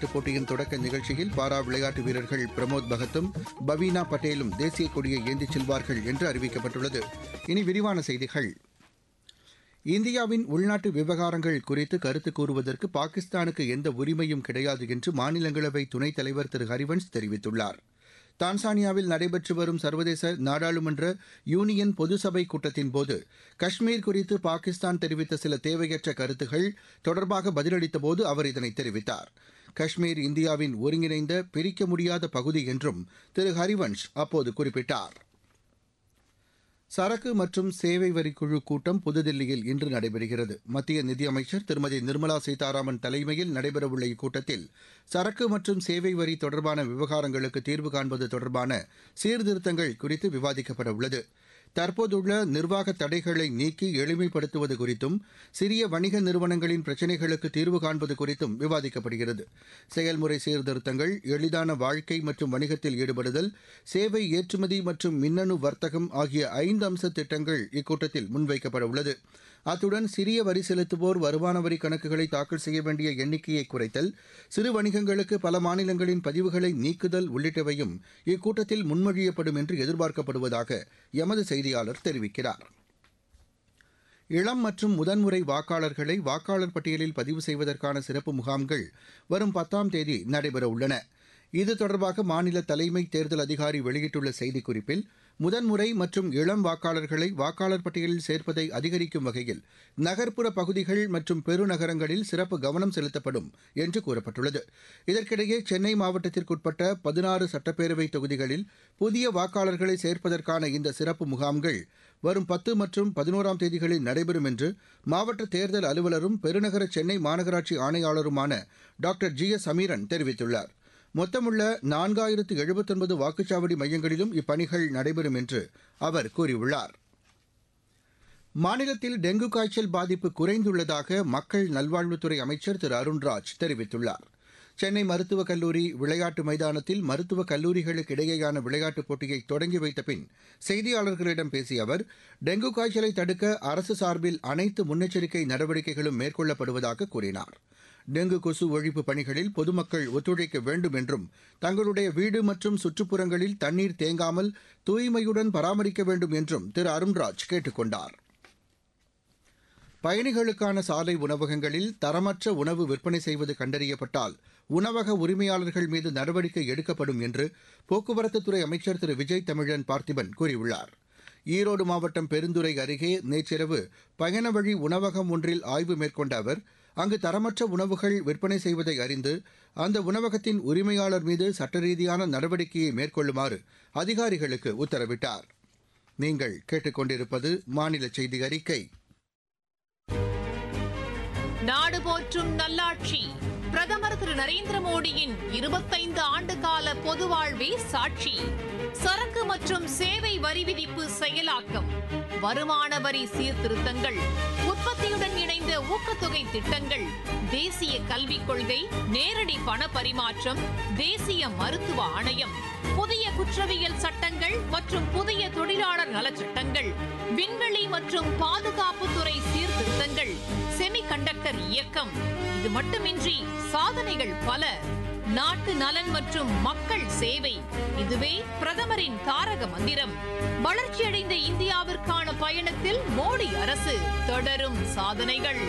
விளையாட்டுப் போட்டியின் தொடக்க நிகழ்ச்சியில் பாரா விளையாட்டு வீரர்கள் பிரமோத் பகத்தும் பவீனா பட்டேலும் தேசிய கொடியை ஏந்திச் செல்வார்கள் என்று அறிவிக்கப்பட்டுள்ளது. இனி விரிவான செய்திகள். இந்தியாவின் உள்நாட்டு விவகாரங்கள் குறித்து கருத்து கூறுவதற்கு பாகிஸ்தானுக்கு எந்த உரிமையும் கிடையாது என்று மாநிலங்களவை துணைத் தலைவர் திரு ஹரிவன்ஷ் தெரிவித்துள்ளார். தான்சானியாவில் நடைபெற்று வரும் சர்வதேச நாடாளுமன்ற யூனியன் பொதுசபை கூட்டத்தின்போது காஷ்மீர் குறித்து பாகிஸ்தான் தெரிவித்த சில தேவையற்ற கருத்துகள் தொடர்பாக பதிலளித்தபோது அவர் இதனை தெரிவித்தார். காஷ்மீர் இந்தியாவின் ஒருங்கிணைந்த பிரிக்க முடியாத பகுதி என்றும் திரு ஹரிவன்ஷ் அப்போது குறிப்பிட்டார். சரக்கு மற்றும் சேவை வரி குழு கூட்டம் புதுதில்லியில் இன்று நடைபெறுகிறது. மத்திய நிதியமைச்சர் திருமதி நிர்மலா சீதாராமன் தலைமையில் நடைபெறவுள்ள இக்கூட்டத்தில் சரக்கு மற்றும் சேவை வரி தொடர்பான விவகாரங்களுக்கு தீர்வு காண்பது தொடர்பான சீர்திருத்தங்கள் குறித்து விவாதிக்கப்பட உள்ளது. தற்போதுள்ள நிர்வாக தடைகளை நீக்கி எளிமைப்படுத்துவது குறித்தும் சிறிய வணிக நிறுவனங்களின் பிரச்சினைகளுக்கு தீர்வு காண்பது குறித்தும் விவாதிக்கப்படுகிறது. செயல்முறை சீர்திருத்தங்கள், எளிதான வாழ்க்கை மற்றும் வணிகத்தில் ஈடுபடுதல், சேவை ஏற்றுமதி மற்றும் மின்னணு வர்த்தகம் ஆகிய 5 அம்ச திட்டங்கள் இக்கூட்டத்தில் முன்வைக்கப்பட உள்ளது. அத்துடன் சிறிய வரி செலுத்துவோர் வருமான வரி கணக்குகளை தாக்கல் செய்ய வேண்டிய எண்ணிக்கையை குறைத்தல், சிறு வணிகங்களுக்கு பல மாநிலங்களின் பதிவுகளை நீக்குதல் உள்ளிட்டவையும் இக்கூட்டத்தில் முன்மொழியப்படும் என்று எதிர்பார்க்கப்படுவதாக எமது செய்தியாளர் தெரிவிக்கிறார். இளம் மற்றும் முதன்முறை வாக்காளர்களை வாக்காளர் பட்டியலில் பதிவு செய்வதற்கான சிறப்பு முகாம்கள் வரும் 10ஆம் தேதி நடைபெறவுள்ளன. இது தொடர்பாக மாநில தலைமை தேர்தல் அதிகாரி வெளியிட்டுள்ள செய்திக்குறிப்பில், முதன்முறை மற்றும் இளம் வாக்காளர்களை வாக்காளர் பட்டியலில் சேர்ப்பதை அதிகரிக்கும் வகையில் நகர்ப்புற பகுதிகள் மற்றும் பெருநகரங்களில் சிறப்பு கவனம் செலுத்தப்படும் என்று கூறப்பட்டுள்ளது. இதற்கிடையே சென்னை மாவட்டத்திற்குட்பட்ட 16 சட்டப்பேரவை தொகுதிகளில் புதிய வாக்காளர்களை சேர்ப்பதற்கான இந்த சிறப்பு முகாம்கள் வரும் 10 மற்றும் 11ஆம் தேதிகளில் நடைபெறும் என்று மாவட்ட தேர்தல் அலுவலரும் பெருநகர சென்னை மாநகராட்சி ஆணையாளருமான டாக்டர் GS சமீரன் தெரிவித்துள்ளார். மொத்தமுள்ள 4079 வாக்குச்சாவடி மையங்களிலும் இப்பணிகள் நடைபெறும் என்று அவர் கூறியுள்ளார். மாநிலத்தில் டெங்கு காய்ச்சல் பாதிப்பு குறைந்துள்ளதாக மக்கள் நல்வாழ்வுத்துறை அமைச்சர் திரு அருண்ராஜ் தெரிவித்துள்ளார். சென்னை மருத்துவக் கல்லூரி விளையாட்டு மைதானத்தில் மருத்துவக் கல்லூரிகளுக்கு இடையேயான விளையாட்டுப் போட்டியை தொடங்கி வைத்த பின் செய்தியாளர்களிடம் பேசிய அவர், டெங்கு காய்ச்சலை தடுக்க அரசு சார்பில் அனைத்து முன்னெச்சரிக்கை நடவடிக்கைகளும் மேற்கொள்ளப்படுவதாக கூறினார். டெங்கு கொசு ஒழிப்பு பணிகளில் பொதுமக்கள் ஒத்துழைக்க வேண்டும் என்றும், தங்களுடைய வீடு மற்றும் சுற்றுப்புறங்களில் தண்ணீர் தேங்காமல் தூய்மையுடன் பராமரிக்க வேண்டும் என்றும் திரு அருண்ராஜ் கேட்டுக் கொண்டார். பயணிகளுக்கான சாலை உணவகங்களில் தரமற்ற உணவு விற்பனை செய்வது கண்டறியப்பட்டால் உணவக உரிமையாளர்கள் மீது நடவடிக்கை எடுக்கப்படும் என்று போக்குவரத்துத்துறை அமைச்சர் திரு விஜய் தமிழன் பார்த்திபன் கூறியுள்ளார். ஈரோடு மாவட்டம் பெருந்துறை அருகே நேற்றிரவு பயண வழி உணவகம் ஒன்றில் ஆய்வு மேற்கொண்ட அவர், அங்கு தரமற்ற உணவுகள் விற்பனை செய்வதை அறிந்து அந்த உணவகத்தின் உரிமையாளர் மீது சட்டரீதியான நடவடிக்கையை மேற்கொள்ளுமாறு அதிகாரிகளுக்கு உத்தரவிட்டார். நீங்கள் கேட்டுக்கொண்டிருப்பது மாநில செய்தி அறிக்கை. நாடு போற்றும் நல்லாட்சி பிரதமர் திரு நரேந்திர மோடியின் 25 ஆண்டுகால பொது வாழ்வே சாட்சி. சரக்கு மற்றும் சேவை வரி விதிப்பு செயலாக்கம், வருமான வரி சீர்திருத்தங்கள், உற்பத்தியுடன் இணைந்த ஊக்கத்தொகை திட்டங்கள், தேசிய கல்விக் கொள்கை, நேரடி பண பரிமாற்றம், தேசிய மருத்துவ ஆணையம், புதிய குற்றவியல் சட்டங்கள் மற்றும் புதிய தொழிலாளர் நலச்சட்டங்கள், விண்வெளி மற்றும் பாதுகாப்புத்துறை சீர்திருத்தங்கள், செமிகண்டக்டர் இயக்கம். இது மட்டுமின்றி சாதனைகள் பல. நாட்டு நலன் மற்றும் மக்கள் சேவை, இதுவே பிரதமரின் தாரக மந்திரம். வளர்ச்சியடைந்த இந்தியாவிற்கான பயணத்தில் மோடி அரசு, தொடரும் சாதனைகள்.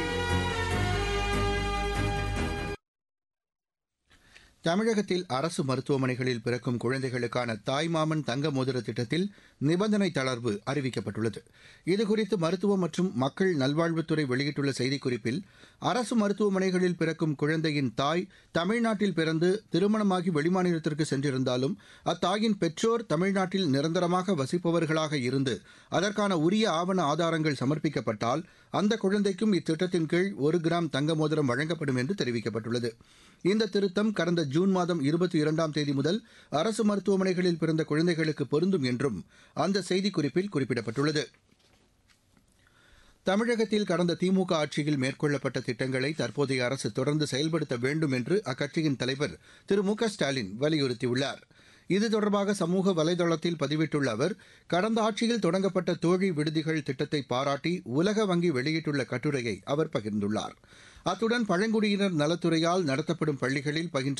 தமிழகத்தில் அரசு மருத்துவமனைகளில் பிறக்கும் குழந்தைகளுக்கான தாய்மாமன் தங்க மோதிர திட்டத்தில் நிபந்தனை தளர்வு அறிவிக்கப்பட்டுள்ளது. இதுகுறித்து மருத்துவ மற்றும் மக்கள் நல்வாழ்வுத்துறை வெளியிட்டுள்ள செய்திக்குறிப்பில், அரசு மருத்துவமனைகளில் பிறக்கும் குழந்தையின் தாய் தமிழ்நாட்டில் பிறந்து திருமணமாகி வெளிமாநிலத்திற்கு சென்றிருந்தாலும் அத்தாயின் பெற்றோர் தமிழ்நாட்டில் நிரந்தரமாக வசிப்பவர்களாக இருந்து அதற்கான உரிய ஆவண ஆதாரங்கள் சமர்ப்பிக்கப்பட்டால் அந்த குழந்தைக்கும் இத்திட்டத்தின் கீழ் 1 கிராம் தங்க மோதிரம் வழங்கப்படும் என்று தெரிவிக்கப்பட்டுள்ளது. இந்த திருத்தம் கடந்த ஜூன் மாதம் 22ஆம் தேதி முதல் அரசு மருத்துவமனைகளில் பிறந்த குழந்தைகளுக்கு பொருந்தும் என்றும் அந்த செய்திக்குறிப்பில் குறிப்பிடப்பட்டுள்ளது. தமிழகத்தில் கடந்த திமுக ஆட்சியில் மேற்கொள்ளப்பட்ட திட்டங்களை தற்போதைய அரசு தொடர்ந்து செயல்படுத்த வேண்டும் என்று அக்கட்சியின் தலைவர் திரு மு க ஸ்டாலின் வலியுறுத்தியுள்ளார். இது தொடர்பாக சமூக வலைதளத்தில் பதிவிட்டுள்ள அவர், கடந்த ஆட்சியில் தொடங்கப்பட்ட தோழி விடுதிகள் திட்டத்தை பாராட்டி உலக வங்கி வெளியிட்டுள்ள கட்டுரையை அவர் பகிர்ந்துள்ளார். அத்துடன் பழங்குடியினர் நலத்துறையால் நடத்தப்படும் பள்ளிகளில் பயின்ற